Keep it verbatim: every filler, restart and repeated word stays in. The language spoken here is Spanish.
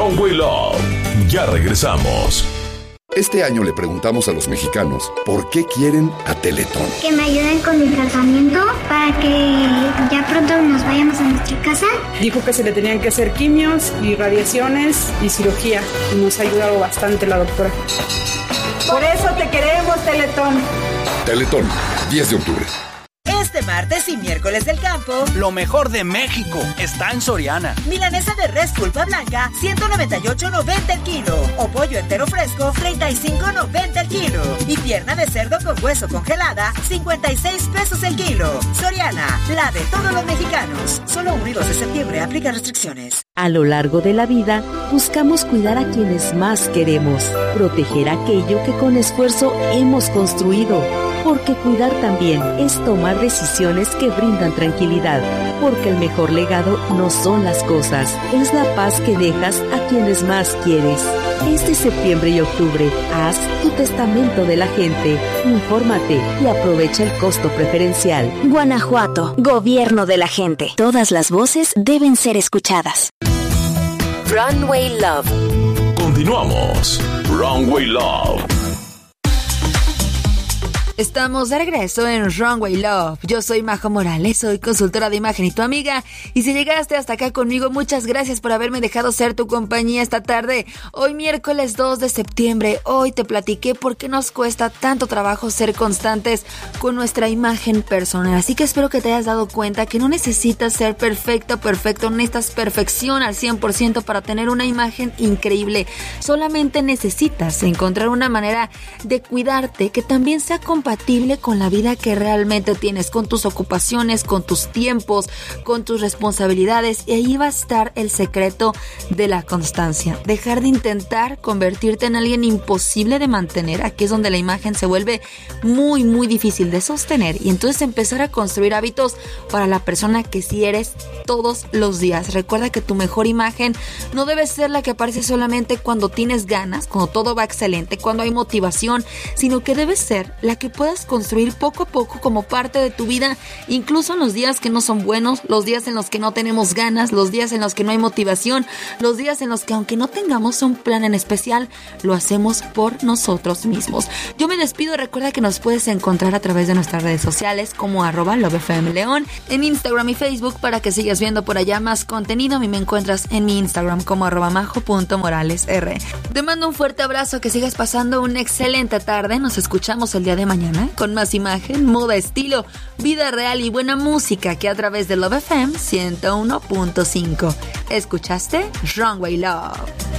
Runway Love. Ya regresamos. Este año le preguntamos a los mexicanos por qué quieren a Teletón. Que me ayuden con mi tratamiento para que ya pronto nos vayamos a nuestra casa. Dijo que se le tenían que hacer quimios y radiaciones y cirugía. Y nos ha ayudado bastante la doctora. Por eso te queremos, Teletón. Teletón, diez de octubre. Este martes y miércoles del campo, lo mejor de México está en Soriana. Milanesa de res pulpa blanca, ciento noventa y ocho noventa el kilo. O pollo entero fresco, treinta y cinco noventa el kilo. Y pierna de cerdo con hueso congelada, cincuenta y seis pesos el kilo. Soriana, la de todos los mexicanos. Solo uno y dos de septiembre, aplica restricciones. A lo largo de la vida, buscamos cuidar a quienes más queremos, proteger aquello que con esfuerzo hemos construido. Porque cuidar también es tomar decisiones que brindan tranquilidad. Porque el mejor legado no son las cosas, es la paz que dejas a quienes más quieres. Este septiembre y octubre, haz tu testamento de la gente. Infórmate y aprovecha el costo preferencial. Guanajuato, gobierno de la gente. Todas las voces deben ser escuchadas. Runway Love. Continuamos. Runway Love. Estamos de regreso en Runway Love. Yo soy Majo Morales, soy consultora de imagen y tu amiga. Y si llegaste hasta acá conmigo, muchas gracias por haberme dejado ser tu compañía esta tarde. Hoy miércoles dos de septiembre, hoy te platiqué por qué nos cuesta tanto trabajo ser constantes con nuestra imagen personal. Así que espero que te hayas dado cuenta que no necesitas ser perfecto, perfecto, no necesitas perfección al cien por ciento para tener una imagen increíble. Solamente necesitas encontrar una manera de cuidarte que también sea compatible con la vida que realmente tienes, con tus ocupaciones, con tus tiempos, con tus responsabilidades, y ahí va a estar el secreto de la constancia. Dejar de intentar convertirte en alguien imposible de mantener, aquí es donde la imagen se vuelve muy muy difícil de sostener, y entonces empezar a construir hábitos para la persona que sí eres todos los días. Recuerda que tu mejor imagen no debe ser la que aparece solamente cuando tienes ganas, cuando todo va excelente, cuando hay motivación, sino que debe ser la que puedas construir poco a poco como parte de tu vida, incluso en los días que no son buenos, los días en los que no tenemos ganas, los días en los que no hay motivación, los días en los que aunque no tengamos un plan en especial, lo hacemos por nosotros mismos. Yo me despido, recuerda que nos puedes encontrar a través de nuestras redes sociales como arroba LoveFMLeón, en Instagram y Facebook para que sigas viendo por allá más contenido. A mí me encuentras en mi Instagram como arroba majo.moralesr. Te mando un fuerte abrazo, que sigas pasando una excelente tarde. Nos escuchamos el día de mañana con más imagen, moda, estilo, vida real y buena música aquí a través de Love F M ciento uno punto cinco. ¿Escuchaste? Runway Love.